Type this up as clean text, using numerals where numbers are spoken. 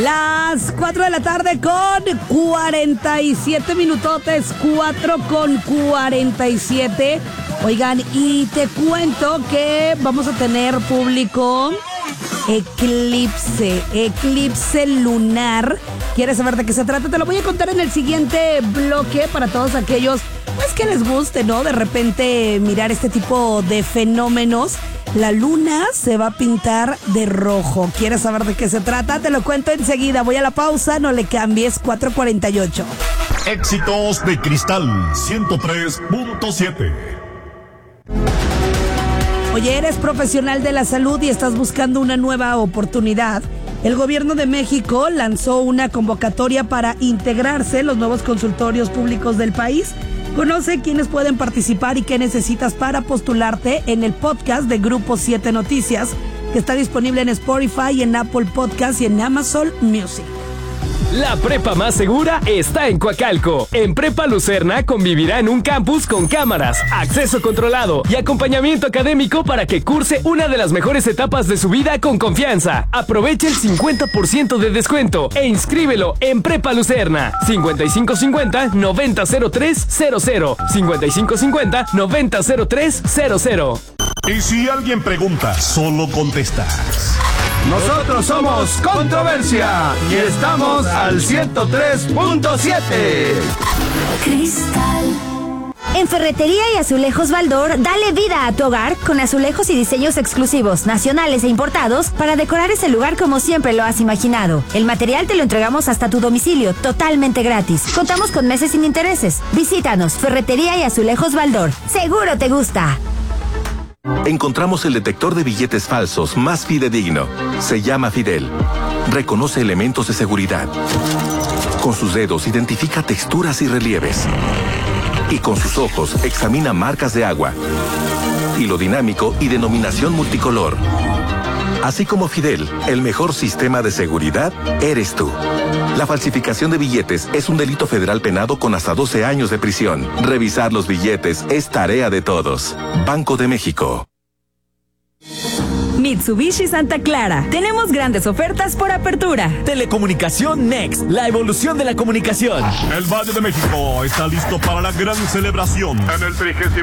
Las 4 de la tarde con 47 minutotes, 4 con 47. Oigan, y te cuento que vamos a tener público eclipse lunar. ¿Quieres saber de qué se trata? Te lo voy a contar en el siguiente bloque para todos aquellos, pues, que les guste, ¿no? De repente mirar este tipo de fenómenos. La luna se va a pintar de rojo. ¿Quieres saber de qué se trata? Te lo cuento enseguida. Voy a la pausa, no le cambies. 4:48. Éxitos de Cristal 103.7. Oye, eres profesional de la salud y estás buscando una nueva oportunidad. El gobierno de México lanzó una convocatoria para integrarse en los nuevos consultorios públicos del país. Conoce quiénes pueden participar y qué necesitas para postularte en el podcast de Grupo 7 Noticias, que está disponible en Spotify, en Apple Podcast y en Amazon Music. La prepa más segura está en Coacalco. En Prepa Lucerna convivirá en un campus con cámaras, acceso controlado y acompañamiento académico para que curse una de las mejores etapas de su vida con confianza. Aprovecha el 50% de descuento e inscríbelo en Prepa Lucerna. 5550-900300. 5550-900300. Y si alguien pregunta, solo contestas. Nosotros somos Controversia y estamos al 103.7. Cristal. En Ferretería y Azulejos Baldor, dale vida a tu hogar con azulejos y diseños exclusivos, nacionales e importados para decorar ese lugar como siempre lo has imaginado. El material te lo entregamos hasta tu domicilio, totalmente gratis. Contamos con meses sin intereses. Visítanos, Ferretería y Azulejos Baldor. Seguro te gusta. Encontramos el detector de billetes falsos más fidedigno. Se llama Fidel. Reconoce elementos de seguridad. Con sus dedos identifica texturas y relieves. Y con sus ojos examina marcas de agua, hilo dinámico y denominación multicolor. Así como Fidel, el mejor sistema de seguridad eres tú. La falsificación de billetes es un delito federal penado con hasta 12 años de prisión. Revisar los billetes es tarea de todos. Banco de México. Mitsubishi Santa Clara. Tenemos grandes ofertas por apertura. Telecomunicación Next, la evolución de la comunicación. El Valle de México está listo para la gran celebración en el 30